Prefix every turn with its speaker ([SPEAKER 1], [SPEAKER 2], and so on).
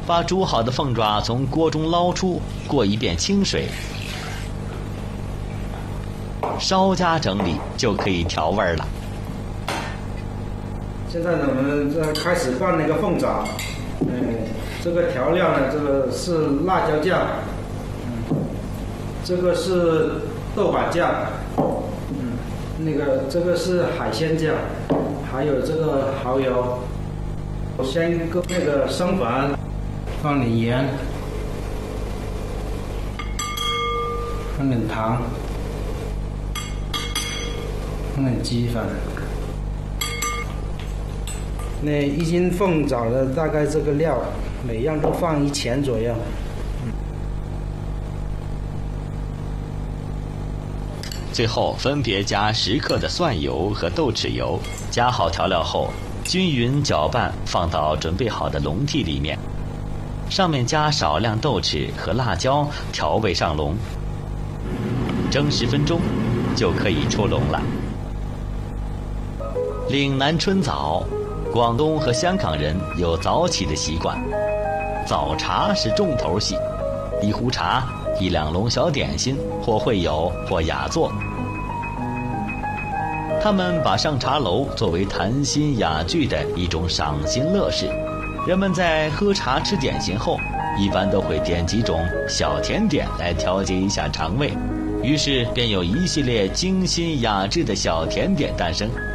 [SPEAKER 1] 把煮好的凤爪从锅中捞出，过一遍清水，稍加整理就可以调味了。
[SPEAKER 2] 现在呢，我们开始拌那个凤爪。这个调料呢，这个是辣椒酱，这个是豆瓣酱，这个是海鲜酱，还有这个蚝油。先搁那个生粉，放点盐，放点糖，放点鸡粉。那1斤凤爪的大概这个料，每样都放1钱左右。
[SPEAKER 1] 最后分别加10克的蒜油和豆豉油，加好调料后，均匀搅拌，放到准备好的笼屉里面，上面加少量豆豉和辣椒调味上笼，蒸10分钟就可以出笼了。岭南春早，广东和香港人有早起的习惯，早茶是重头戏，1壶茶，1-2笼小点心，或会友或雅座。他们把上茶楼作为谈心雅聚的一种赏心乐事。人们在喝茶吃点心后，一般都会点几种小甜点来调节一下肠胃，于是便有一系列精心雅致的小甜点诞生。